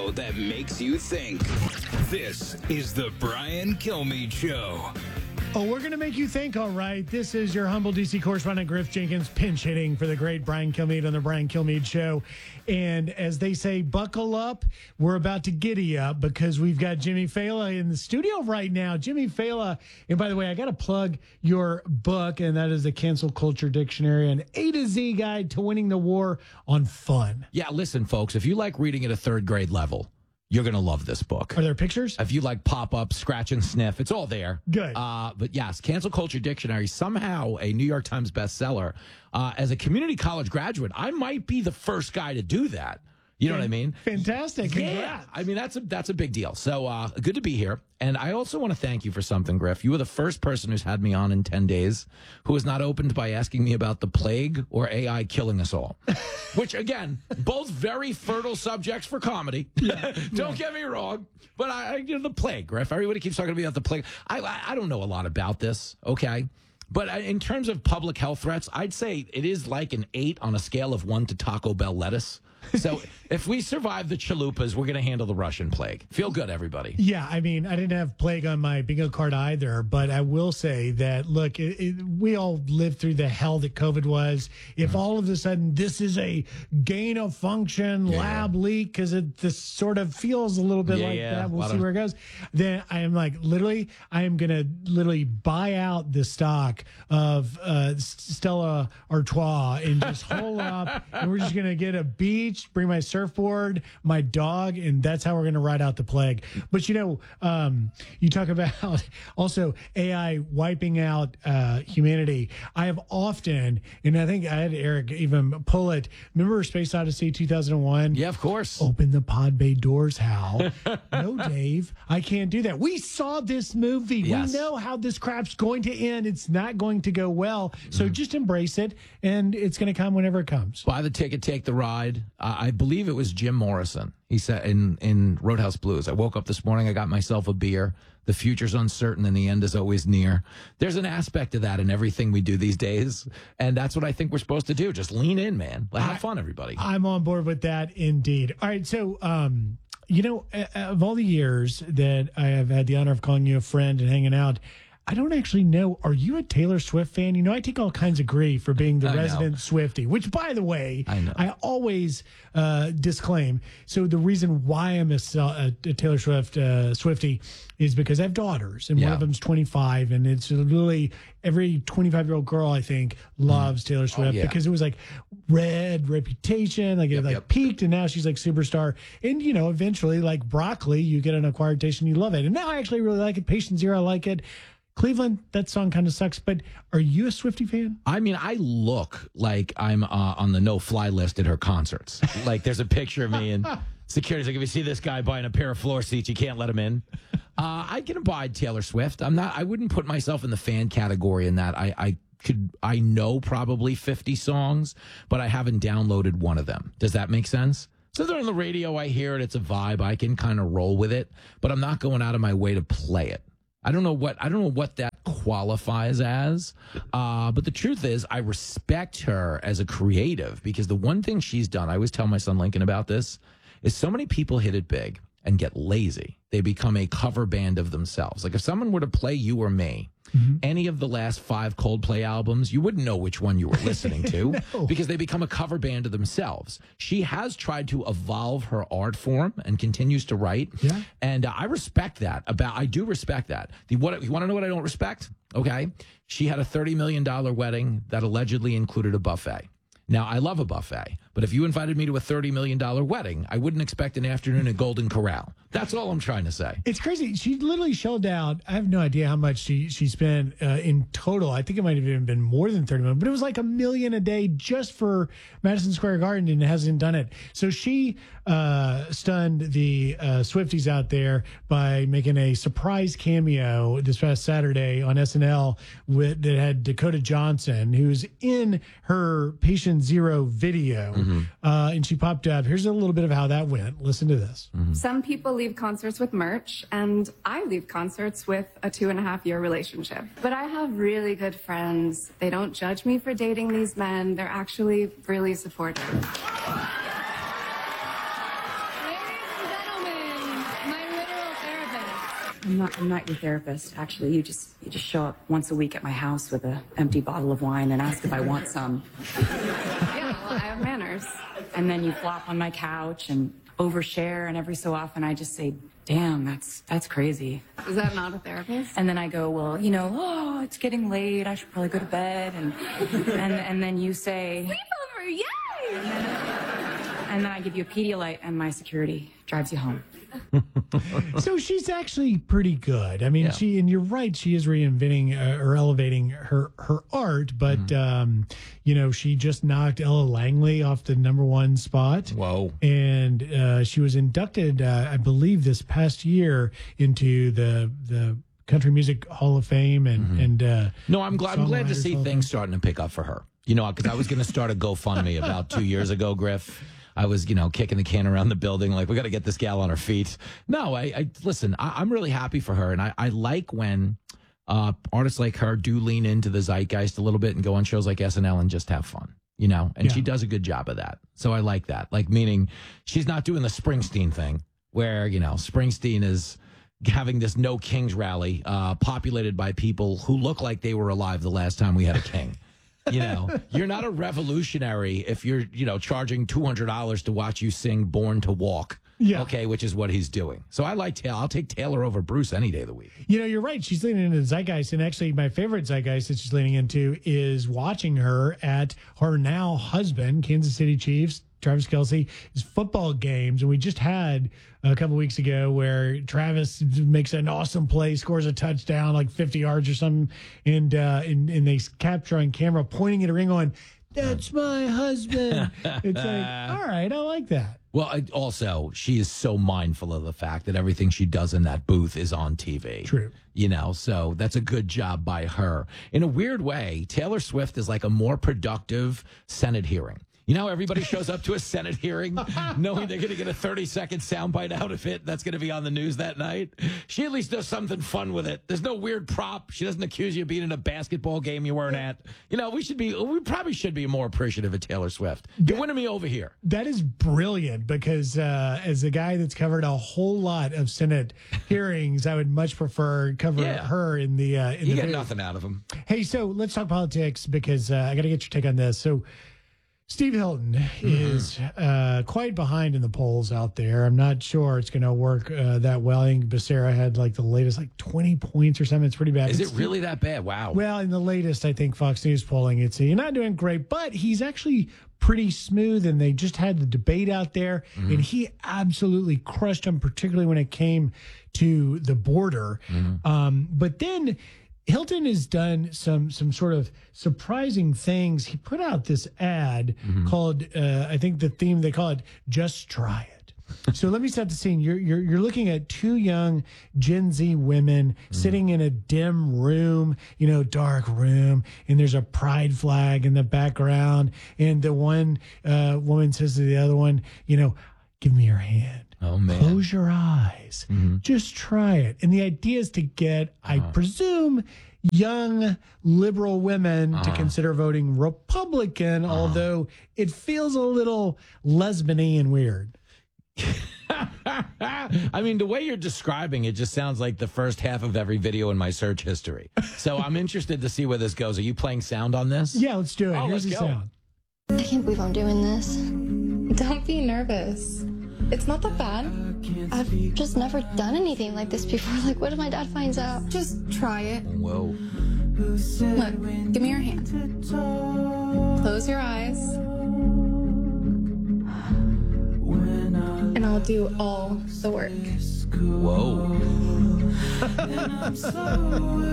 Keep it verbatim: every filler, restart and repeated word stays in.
show that makes you think. This is the Brian Kilmeade Show. Oh, we're going to make you think, all right. This is your humble D C correspondent, Griff Jenkins, pinch hitting for the great Brian Kilmeade on the Brian Kilmeade Show. And as they say, buckle up. We're about to giddy up because we've got Jimmy Failla in the studio right now. Jimmy Failla, and by the way, I got to plug your book, and that is the Cancel Culture Dictionary, an A to Z guide to winning the war on fun. Yeah, listen, folks, if you like reading at a third grade level, you're going to love this book. Are there pictures? If you like pop-up, scratch and sniff, it's all there. Good. Uh, but yes, Cancel Culture Dictionary, somehow a New York Times bestseller. Uh, as a community college graduate, I might be the first guy to do that. You know what I mean? Fantastic. Yeah. Congrats. I mean, that's a that's a big deal. So uh, good to be here. And I also want to thank you for something, Griff. You were the first person who's had me on in ten days who was not opened by asking me about the plague or A I killing us all. Which, again, both very fertile subjects for comedy. Yeah. Don't yeah. get me wrong. But I, I you know, the plague, Griff. Everybody keeps talking to me about the plague. I, I, I don't know a lot about this, okay? But in terms of public health threats, I'd say it is like an eight on a scale of one to Taco Bell lettuce. So if we survive the chalupas, we're going to handle the Russian plague. Feel good, everybody. Yeah, I mean, I didn't have plague on my bingo card either, but I will say that, look, it, it, we all lived through the hell that COVID was. If mm-hmm. all of a sudden this is a gain of function yeah. lab leak, because it this sort of feels a little bit yeah, like yeah. that, we'll see of... where it goes, then I am like, literally, I am going to literally buy out the stock of uh, Stella Artois and just hole up, and we're just going to get a beach, bring my surfboard, my dog, and that's how we're going to ride out the plague. But, you know, um, you talk about also A I wiping out uh, humanity. I have often, and I think I had Eric even pull it, remember Space Odyssey two thousand one? Yeah, of course. Open the pod bay doors, Hal. No, Dave, I can't do that. We saw this movie. Yes. We know how this crap's going to end. It's not going to go well. So mm. just embrace it, and it's going to come whenever it comes. Buy the ticket, take the ride. Uh, I believe it was Jim Morrison. He said in, in Roadhouse Blues, I woke up this morning, I got myself a beer. The future's uncertain and the end is always near. There's an aspect of that in everything we do these days. And that's what I think we're supposed to do. Just lean in, man. Have I, fun, everybody. I'm on board with that, indeed. All right. So, um, you know, of all the years that I have had the honor of calling you a friend and hanging out, I don't actually know. Are you a Taylor Swift fan? You know, I take all kinds of grief for being the I resident know. Swiftie, which, by the way, I, know. I always uh, disclaim. So the reason why I'm a, a, a Taylor Swift uh, Swiftie is because I have daughters, and yeah. one of them's twenty-five, and it's literally every twenty-five-year-old girl, I think, loves mm. Taylor Swift oh, yeah. because it was like Red, Reputation, like yep, it like yep. peaked, and now she's like superstar. And, you know, eventually, like Broccoli, you get an acquired taste and you love it. And now I actually really like it. Patient Zero, I like it. Cleveland, that song kind of sucks, but are you a Swiftie fan? I mean, I look like I'm uh, on the no-fly list at her concerts. Like, there's a picture of me, and security's like, if you see this guy buying a pair of floor seats, you can't let him in. Uh, I can abide Taylor Swift. I'm not. I wouldn't put myself in the fan category in that. I, I could. I know probably fifty songs, but I haven't downloaded one of them. Does that make sense? So they're on the radio. I hear it. It's a vibe. I can kind of roll with it, but I'm not going out of my way to play it. I don't know what I don't know what that qualifies as, uh, but the truth is I respect her as a creative because the one thing she's done, I always tell my son Lincoln about this, is so many people hit it big and get lazy. They become a cover band of themselves. Like if someone were to play you or me, mm-hmm. any of the last five Coldplay albums, you wouldn't know which one you were listening to no. because they become a cover band of themselves. She has tried to evolve her art form and continues to write. Yeah. And uh, I respect that. About I do respect that. The, what, you want to know what I don't respect? Okay. She had a thirty million dollars wedding that allegedly included a buffet. Now, I love a buffet, but if you invited me to a thirty million dollars wedding, I wouldn't expect an afternoon at Golden Corral. That's all I'm trying to say. It's crazy. She literally shelled out, I have no idea how much she, she spent uh, in total. I think it might have even been more than thirty million, but it was like a million a day just for Madison Square Garden, and hasn't done it. So she uh, stunned the uh, Swifties out there by making a surprise cameo this past Saturday on S N L with, that had Dakota Johnson, who's in her Patient Zero video. Mm-hmm. Uh, and she popped up. Here's a little bit of how that went. Listen to this. Mm-hmm. Some people leave concerts with merch, and I leave concerts with a two and a half year relationship. But I have really good friends. They don't judge me for dating these men. They're actually really supportive. Ladies and not, I'm not your therapist. Actually, you just you just show up once a week at my house with an empty bottle of wine and ask if I want some. Yeah, well, I have manners. And then you flop on my couch and overshare, and every so often I just say, damn, that's that's crazy. Is that not a therapist? And then I go, well, you know, oh, it's getting late. I should probably go to bed. And and, and then you say, Sleepover, yay! and then, and then I give you a Pedialyte, and my security drives you home. So she's actually pretty good. I mean, Yeah. she, and you're right, she is reinventing uh, or elevating her her art, but Mm-hmm. um, you know, she just knocked Ella Langley off the number one spot. Whoa. And uh, she was inducted, uh, I believe, this past year into the the Country Music Hall of Fame, and Mm-hmm. and uh, No, I'm glad. I'm glad to Songwriters see Hall of things starting to pick up for her. You know, because I was going to start a GoFundMe about two years ago, Griff. I was, you know, kicking the can around the building, like we got to get this gal on her feet. No, I, I listen. I, I'm really happy for her, and I, I like when uh, artists like her do lean into the zeitgeist a little bit and go on shows like S N L and just have fun. You know, and Yeah. she does a good job of that. So I like that. Like, meaning she's not doing the Springsteen thing where, you know, Springsteen is having this No Kings rally uh, populated by people who look like they were alive the last time we had a king. You know, you're not a revolutionary if you're, you know, charging two hundred dollars to watch you sing Born to Walk. Yeah. Okay, which is what he's doing. So I like Taylor. I'll take Taylor over Bruce any day of the week. you know, you're right. She's leaning into the zeitgeist, and actually, my favorite zeitgeist that she's leaning into is watching her at her now husband, Kansas City Chiefs, Travis Kelce, his football games. And we just had a couple weeks ago where Travis makes an awesome play, scores a touchdown, like fifty yards or something, and uh, and, and they capture on camera pointing at a ring, going, "That's my husband." It's like, all right, I like that. Well, I, also, she is so mindful of the fact that everything she does in that booth is on T V. True. You know, so that's a good job by her. In a weird way, Taylor Swift is like a more productive Senate hearing. You know, everybody shows up to a Senate hearing knowing they're going to get a thirty-second soundbite out of it that's going to be on the news that night. She at least does something fun with it. There's no weird prop. She doesn't accuse you of being in a basketball game you weren't at. You know, we should be, we probably should be more appreciative of Taylor Swift. You're winning me over here. That is brilliant because uh, as a guy that's covered a whole lot of Senate hearings, I would much prefer cover Yeah. her in the uh, in You the get booth. nothing out of him. Hey, so let's talk politics because uh, I got to get your take on this. So Steve Hilton is uh, quite behind in the polls out there. I'm not sure it's going to work uh, that well. I think Becerra had like the latest like twenty points or something. It's pretty bad. Is It's it really that bad? Wow. well, in the latest, I think Fox News polling, it's you're not doing great, but he's actually pretty smooth. And they just had the debate out there, Mm-hmm. and he absolutely crushed him, particularly when it came to the border. Mm-hmm. Um, but then Hilton has done some some sort of surprising things. He put out this ad Mm-hmm. called, uh, I think the theme they call it, "Just Try It." So let me set the scene. You're you're you're looking at two young Gen Z women sitting in a dim room, you know, dark room, and there's a pride flag in the background. And the one uh, woman says to the other one, you know, "Give me your hand." Oh, man. Close your eyes. Just try it. And the idea is to get, I presume, young liberal women to consider voting Republican, although it feels a little lesbian-y and weird. I mean, the way you're describing it just sounds like the first half of every video in my search history. So I'm interested to see where this goes. Are you playing sound on this? Yeah, let's do it. Oh, Here's the let's go. sound. I can't believe I'm doing this. Don't be nervous. It's not that bad. I've just never done anything like this before. Like, what if my dad finds out? Just try it. Whoa. Look, give me your hand. Close your eyes. And I'll do all the work. Whoa.